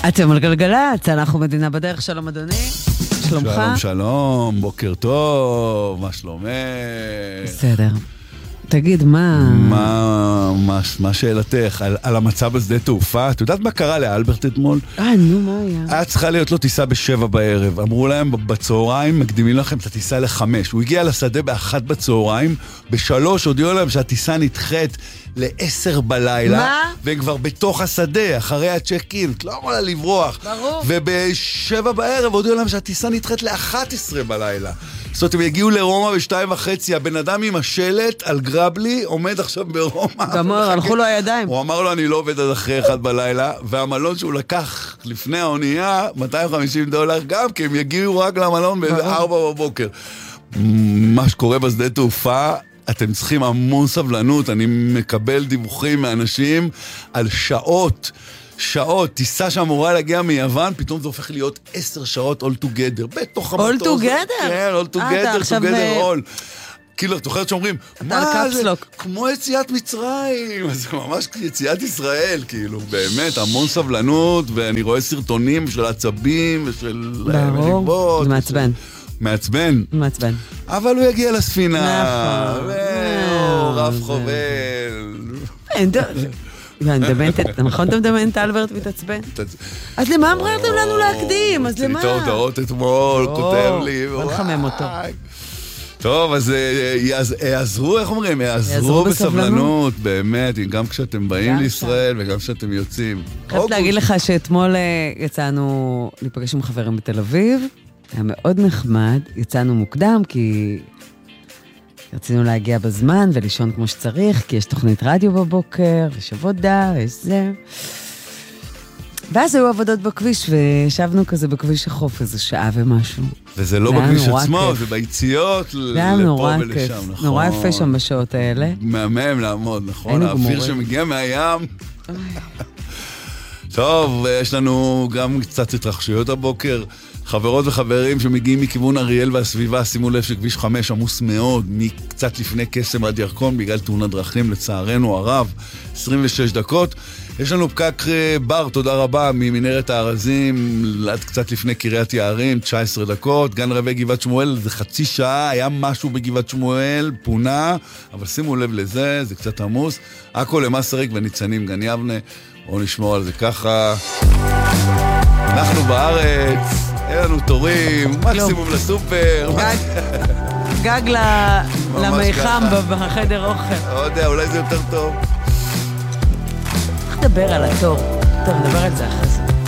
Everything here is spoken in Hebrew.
אתם על גלגלצ, אנחנו מדינה בדרך. שלום אדוני, שלומך? שלום, שלום, בוקר טוב, מה שלומך? בסדר. תגיד, מה שאלתך על המצב בשדה תעופה? את יודעת מה קרה לאלברט אתמול? נו, מה היה? היה צריכה להיות לו טיסה ב7 בערב. אמרו להם בצהריים, מקדימים לכם את הטיסה ל5. הוא הגיע לשדה ב1 בצהריים, ב3 הודיעו להם שהטיסה נדחית ל10 בלילה. מה? והם כבר בתוך השדה, אחרי הצ'ק-אין, לא יכולה לברוח. ברור. וב7 בערב הודיעו להם שהטיסה נדחית ל11 בלילה. זאת אומרת, הם יגיעו לרומא ב2:30, הבן אדם עם השלט על גרבלי עומד עכשיו ברומא. גמור, הלכו לו הידיים. הוא אמר לו, אני לא עובד עד אחרי 1 בלילה, והמלון שהוא לקח לפני האונייה, $250, גם כי הם יגיעו רק למלון ב4 בבוקר. מה שקורה בשדה תעופה, אתם צריכים המון סבלנות, אני מקבל דיווחים מאנשים על שעות, טיסה שאמורה להגיע מיוון, פתאום זה הופך להיות 10 שעות all together, בתוך המטוס. all together? כן, all together, all. כאילו, את זוכרת שאומרים, מה זה? כמו יציאת מצרים, זה ממש יציאת ישראל, כאילו, באמת, המון סבלנות, ואני רואה סרטונים של עצבים ושל ברור, מעצבן. אבל הוא יגיע לספינה, רב חובל. נכון אתה מדמיין את אלברט מתעצבן? אז למה אמרתם לנו להקדים? אז למה? צליטות הודעות אתמול, כותב לי. בוא נחמם אותו. טוב, אז יעזרו, איך אומרים? יעזרו בסבלנות, באמת, גם כשאתם באים לישראל וגם כשאתם יוצאים. חייבת להגיד לך שאתמול יצאנו להיפגש עם חברים בתל אביב, היה מאוד נחמד, יצאנו מוקדם כי רצינו להגיע בזמן ולישון כמו שצריך, כי יש תוכנית רדיו בבוקר, יש עבודה, יש זה. ואז היו עבודות בכביש, וישבנו כזה בכביש החוף איזה שעה ומשהו. וזה לא בכביש עצמו, זה ביציאות לפה ולשם, נכון? נורא יפה שם בשעות האלה. מהמם לעמוד, נכון? האוויר שמגיע מהים. טוב, יש לנו גם קצת התרחשויות הבוקר. חברות וחברים שמגיעים מכיוון אריאל והסביבה, שימו לב שכביש 5 עמוס מאוד, מקצת לפני קסם עד ירקון, בגלל תאונת דרכים, לצערנו הרב, 26 דקות. יש לנו פקק בר, תודה רבה, ממנהרת הארזים, עד קצת לפני קריית יערים, 19 דקות. גן רבי גבעת שמואל, זה חצי שעה, היה משהו בגבעת שמואל, פונה, אבל שימו לב לזה, זה קצת עמוס. הכל למסריק וניצנים גן יבנה, או נשמור על זה ככה. אנחנו בארץ, אין לנו תורים, מקסימום לסופר. גג למיחם בחדר אוכל. לא יודע, אולי זה יותר טוב. איך לדבר על התור? טוב, נדבר על זה אחרי זה.